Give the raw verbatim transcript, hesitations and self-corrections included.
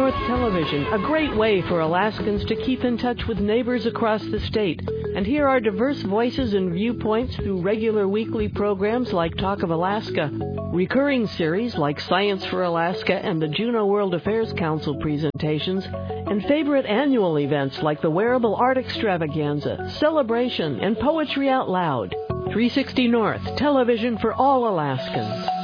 North Television, a great way for Alaskans to keep in touch with neighbors across the state and hear our diverse voices and viewpoints through regular weekly programs like Talk of Alaska, recurring series like Science for Alaska and the Juneau World Affairs Council presentations, and favorite annual events like the Wearable Art Extravaganza, Celebration, and Poetry Out Loud. three sixty North, television for all Alaskans.